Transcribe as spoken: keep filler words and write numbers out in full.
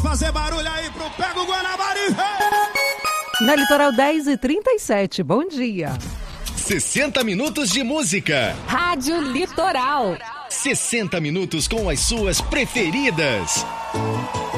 fazer barulho aí pro Pega o Guanabara. Na Litoral dez e trinta e sete, bom dia. sessenta minutos de música. Rádio Litoral. sessenta minutos com as suas preferidas.